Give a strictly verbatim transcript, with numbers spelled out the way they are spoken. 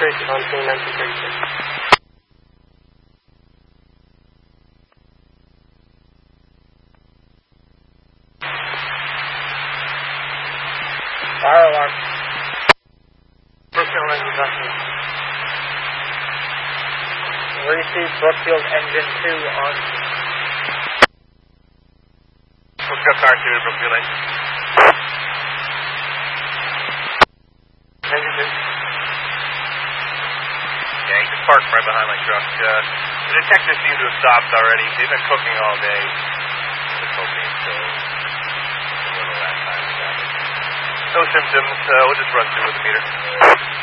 registration on scene nineteen thirty-six. Fire alarm. Brookfield engine doctor. Receive Brookfield engine two on. Brookfield car two, Brookfield engine. Engine two. Yeah, he just parked right behind my truck. Uh, the detectives seem to have stopped already. They've been cooking all day. They're cooking, so a little that time. No symptoms. Uh, we'll just run through with the meter.